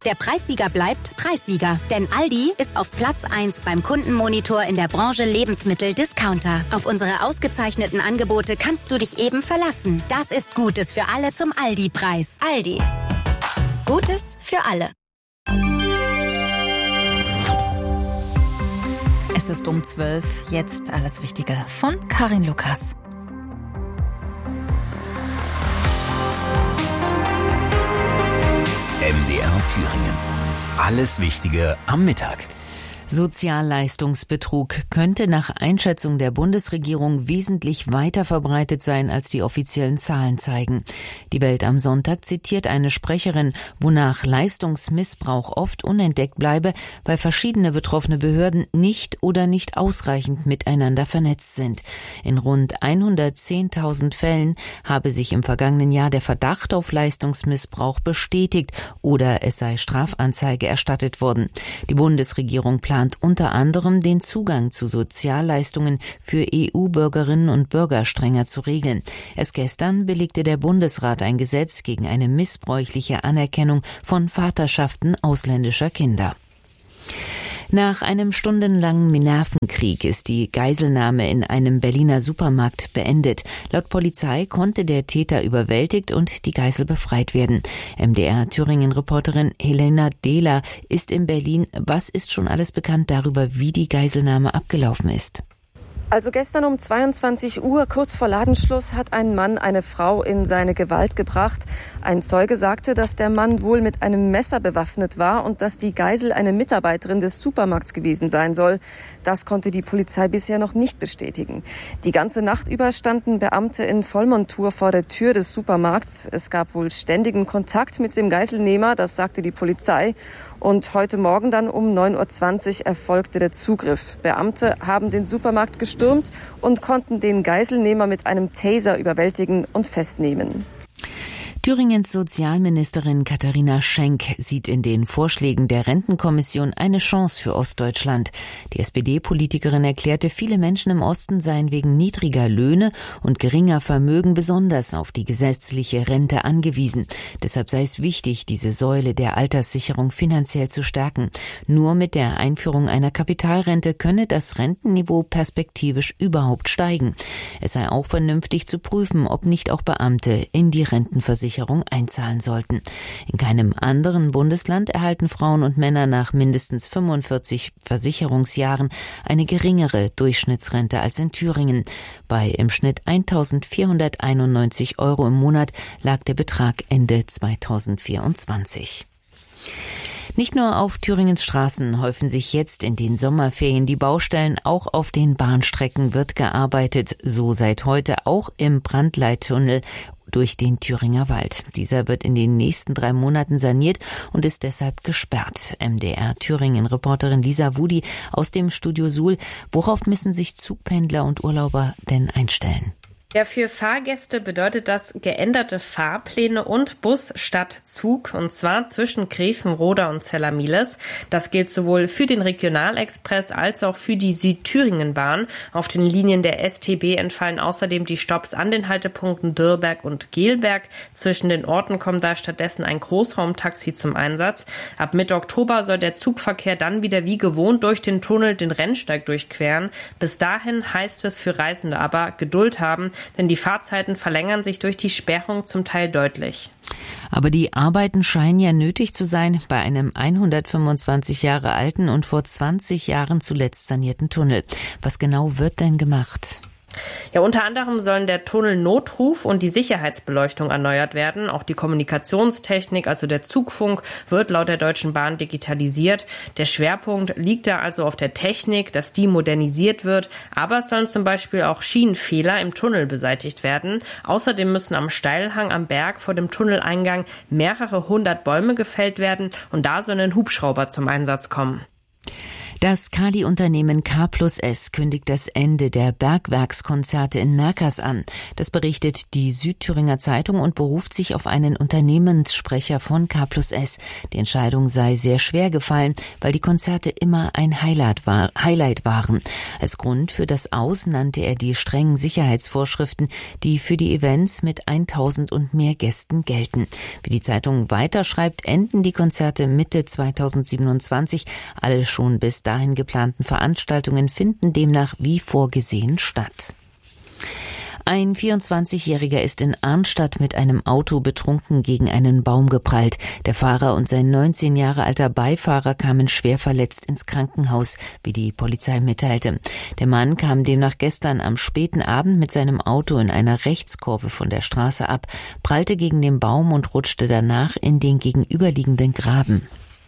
Der Preissieger bleibt Preissieger. Denn Aldi ist auf Platz 1 beim Kundenmonitor in der Branche Lebensmittel-Discounter. Auf unsere ausgezeichneten Angebote kannst du dich eben verlassen. Das ist Gutes für alle zum Aldi-Preis. Aldi. Gutes für alle. Es ist um 12. Jetzt alles Wichtige von Karin Lukas. MDR Thüringen. Alles Wichtige am Mittag. Sozialleistungsbetrug könnte nach Einschätzung der Bundesregierung wesentlich weiter verbreitet sein, als die offiziellen Zahlen zeigen. Die Welt am Sonntag zitiert eine Sprecherin, wonach Leistungsmissbrauch oft unentdeckt bleibe, weil verschiedene betroffene Behörden nicht oder nicht ausreichend miteinander vernetzt sind. In rund 110.000 Fällen habe sich im vergangenen Jahr der Verdacht auf Leistungsmissbrauch bestätigt oder es sei Strafanzeige erstattet worden. Die Bundesregierung plant unter anderem den Zugang zu Sozialleistungen für EU-Bürgerinnen und Bürger strenger zu regeln. Erst gestern billigte der Bundesrat ein Gesetz gegen eine missbräuchliche Anerkennung von Vaterschaften ausländischer Kinder. Nach einem stundenlangen Nervenkrieg ist die Geiselnahme in einem Berliner Supermarkt beendet. Laut Polizei konnte der Täter überwältigt und die Geisel befreit werden. MDR-Thüringen-Reporterin Helena Dehler ist in Berlin. Was ist schon alles bekannt darüber, wie die Geiselnahme abgelaufen ist? Also gestern um 22 Uhr, kurz vor Ladenschluss, hat ein Mann eine Frau in seine Gewalt gebracht. Ein Zeuge sagte, dass der Mann wohl mit einem Messer bewaffnet war und dass die Geisel eine Mitarbeiterin des Supermarkts gewesen sein soll. Das konnte die Polizei bisher noch nicht bestätigen. Die ganze Nacht über standen Beamte in Vollmontur vor der Tür des Supermarkts. Es gab wohl ständigen Kontakt mit dem Geiselnehmer, das sagte die Polizei. Und heute Morgen dann um 9.20 Uhr erfolgte der Zugriff. Beamte haben den Supermarkt gestürmt und konnten den Geiselnehmer mit einem Taser überwältigen und festnehmen. Thüringens Sozialministerin Katharina Schenk sieht in den Vorschlägen der Rentenkommission eine Chance für Ostdeutschland. Die SPD-Politikerin erklärte, viele Menschen im Osten seien wegen niedriger Löhne und geringer Vermögen besonders auf die gesetzliche Rente angewiesen. Deshalb sei es wichtig, diese Säule der Alterssicherung finanziell zu stärken. Nur mit der Einführung einer Kapitalrente könne das Rentenniveau perspektivisch überhaupt steigen. Es sei auch vernünftig zu prüfen, ob nicht auch Beamte in die Rentenversicherung einzahlen sollten. In keinem anderen Bundesland erhalten Frauen und Männer nach mindestens 45 Versicherungsjahren eine geringere Durchschnittsrente als in Thüringen. Bei im Schnitt 1.491 € im Monat lag der Betrag Ende 2024. Nicht nur auf Thüringens Straßen häufen sich jetzt in den Sommerferien die Baustellen, auch auf den Bahnstrecken wird gearbeitet, so seit heute auch im Brandleittunnel durch den Thüringer Wald. Dieser wird in den nächsten 3 Monaten saniert und ist deshalb gesperrt. MDR-Thüringen-Reporterin Lisa Wudi aus dem Studio Suhl. Worauf müssen sich Zugpendler und Urlauber denn einstellen? Ja, für Fahrgäste bedeutet das geänderte Fahrpläne und Bus statt Zug, und zwar zwischen Grevenroda und Zella-Miles. Das gilt sowohl für den Regionalexpress als auch für die Südthüringenbahn. Auf den Linien der STB entfallen außerdem die Stopps an den Haltepunkten Dürrberg und Gelberg. Zwischen den Orten kommt da stattdessen ein Großraumtaxi zum Einsatz. Ab Mitte Oktober soll der Zugverkehr dann wieder wie gewohnt durch den Tunnel den Rennsteig durchqueren. Bis dahin heißt es für Reisende aber Geduld haben, denn die Fahrzeiten verlängern sich durch die Sperrung zum Teil deutlich. Aber die Arbeiten scheinen ja nötig zu sein bei einem 125 Jahre alten und vor 20 Jahren zuletzt sanierten Tunnel. Was genau wird denn gemacht? Ja, unter anderem sollen der Tunnelnotruf und die Sicherheitsbeleuchtung erneuert werden. Auch die Kommunikationstechnik, also der Zugfunk, wird laut der Deutschen Bahn digitalisiert. Der Schwerpunkt liegt da also auf der Technik, dass die modernisiert wird. Aber es sollen zum Beispiel auch Schienenfehler im Tunnel beseitigt werden. Außerdem müssen am Steilhang am Berg vor dem Tunneleingang mehrere 100 Bäume gefällt werden und da soll ein Hubschrauber zum Einsatz kommen. Das Kali-Unternehmen K+S kündigt das Ende der Bergwerkskonzerte in Merkers an. Das berichtet die Südthüringer Zeitung und beruft sich auf einen Unternehmenssprecher von K+S. Die Entscheidung sei sehr schwer gefallen, weil die Konzerte immer ein Highlight waren. Als Grund für das Aus nannte er die strengen Sicherheitsvorschriften, die für die Events mit 1000 und mehr Gästen gelten. Wie die Zeitung weiterschreibt, enden die Konzerte Mitte 2027. Alle schon bis dahin geplanten Veranstaltungen finden demnach wie vorgesehen statt. Ein 24-Jähriger ist in Arnstadt mit einem Auto betrunken gegen einen Baum geprallt. Der Fahrer und sein 19 Jahre alter Beifahrer kamen schwer verletzt ins Krankenhaus, wie die Polizei mitteilte. Der Mann kam demnach gestern am späten Abend mit seinem Auto in einer Rechtskurve von der Straße ab, prallte gegen den Baum und rutschte danach in den gegenüberliegenden Graben.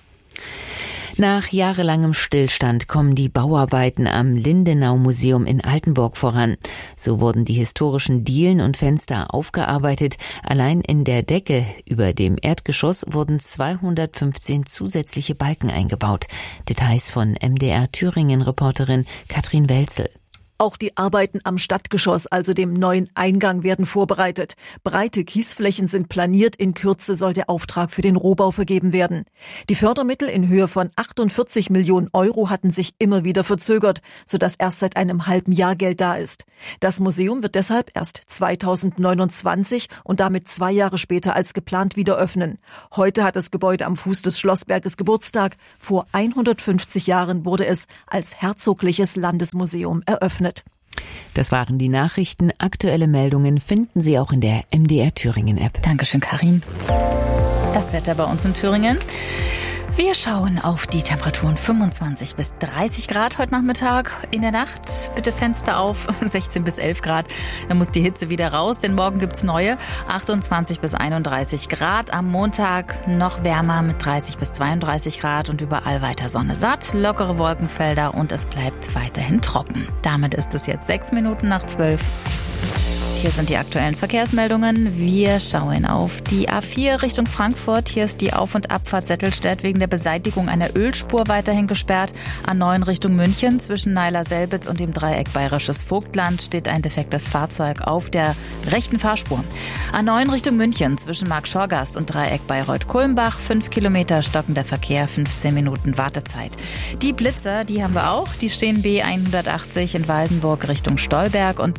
Nach jahrelangem Stillstand kommen die Bauarbeiten am Lindenau-Museum in Altenburg voran. So wurden die historischen Dielen und Fenster aufgearbeitet. Allein in der Decke über dem Erdgeschoss wurden 215 zusätzliche Balken eingebaut. Details von MDR Thüringen-Reporterin Katrin Welzel. Auch die Arbeiten am Stadtgeschoss, also dem neuen Eingang, werden vorbereitet. Breite Kiesflächen sind planiert. In Kürze soll der Auftrag für den Rohbau vergeben werden. Die Fördermittel in Höhe von 48 Millionen Euro hatten sich immer wieder verzögert, sodass erst seit einem halben Jahr Geld da ist. Das Museum wird deshalb erst 2029 und damit 2 Jahre später als geplant wieder öffnen. Heute hat das Gebäude am Fuß des Schlossberges Geburtstag. Vor 150 Jahren wurde es als Herzogliches Landesmuseum eröffnet. Das waren die Nachrichten. Aktuelle Meldungen finden Sie auch in der MDR Thüringen App. Dankeschön, Karin. Das Wetter bei uns in Thüringen. Wir schauen auf die Temperaturen 25 bis 30 Grad heute Nachmittag. In der Nacht bitte Fenster auf, 16 bis 11 Grad. Dann muss die Hitze wieder raus, denn morgen gibt's neue 28 bis 31 Grad. Am Montag noch wärmer mit 30 bis 32 Grad und überall weiter Sonne satt, lockere Wolkenfelder und es bleibt weiterhin trocken. Damit ist es jetzt 6 Minuten nach 12. Hier sind die aktuellen Verkehrsmeldungen. Wir schauen auf die A4 Richtung Frankfurt. Hier ist die Auf- und Abfahrt Settelstedt wegen der Beseitigung einer Ölspur weiterhin gesperrt. A9 Richtung München zwischen Neiler-Selbitz und dem Dreieck Bayerisches Vogtland steht ein defektes Fahrzeug auf der rechten Fahrspur. A9 Richtung München zwischen Markschorgast und Dreieck Bayreuth-Kulmbach 5 Kilometer stockender Verkehr, 15 Minuten Wartezeit. Die Blitzer, die haben wir auch. Die stehen B180 in Waldenburg Richtung Stolberg und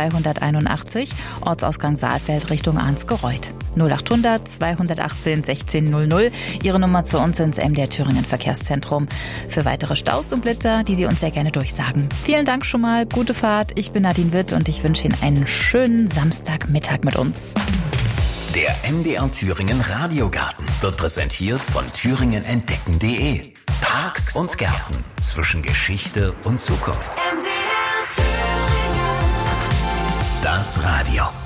B281 Ortsausgang Saalfeld Richtung Arnsgereuth. 0800 218 1600, Ihre Nummer zu uns ins MDR Thüringen Verkehrszentrum. Für weitere Staus und Blitzer, die Sie uns sehr gerne durchsagen. Vielen Dank schon mal, gute Fahrt. Ich bin Nadine Witt und ich wünsche Ihnen einen schönen Samstagmittag mit uns. Der MDR Thüringen Radiogarten wird präsentiert von thüringenentdecken.de. Parks und Gärten zwischen Geschichte und Zukunft. MDR Thüringen. Das Radio.